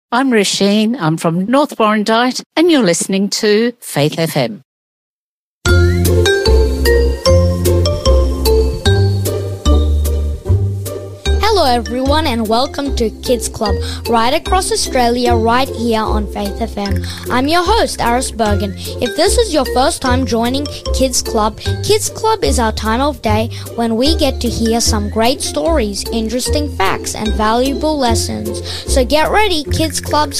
I'm Roisin. I'm from North Warrandyte, and you're listening to Faith FM. Hello everyone and welcome to Kids Club, right across Australia, right here on Faith FM. I'm your host, Aris Bergen. If this is your first time joining Kids Club is our time of day when we get to hear some great stories, interesting facts, and valuable lessons. So get ready, Kids Club